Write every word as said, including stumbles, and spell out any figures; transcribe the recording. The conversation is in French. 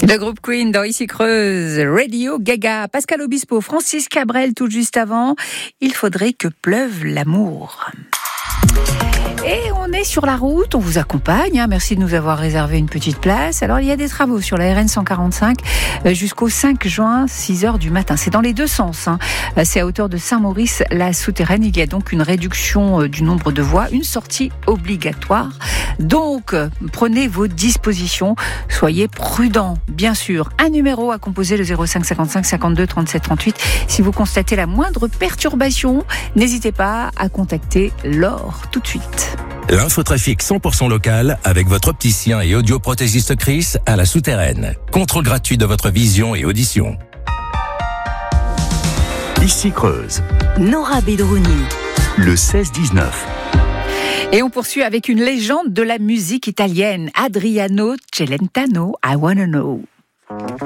Le groupe Queen dans Ici Creuse, Radio Gaga, Pascal Obispo, Francis Cabrel tout juste avant. Il faudrait que pleuve l'amour. Et on est sur la route, on vous accompagne, hein, merci de nous avoir réservé une petite place. Alors il y a des travaux sur la R N cent quarante-cinq euh, jusqu'au cinq juin, six heures du matin. C'est dans les deux sens, hein. C'est à hauteur de Saint-Maurice, la souterraine. Il y a donc une réduction euh, du nombre de voies, une sortie obligatoire. Donc euh, prenez vos dispositions, soyez prudents, bien sûr. Un numéro à composer, le zéro cinq cinquante-cinq cinquante-deux trente-sept trente-huit. Si vous constatez la moindre perturbation, n'hésitez pas à contacter Laure tout de suite. L'infotrafic cent pour cent local avec votre opticien et audioprothésiste Chris à la Souterraine. Contrôle gratuit de votre vision et audition. Ici Creuse. Nora Bedrouni. Le seize dix-neuf. Et on poursuit avec une légende de la musique italienne, Adriano Celentano, I Wanna Know.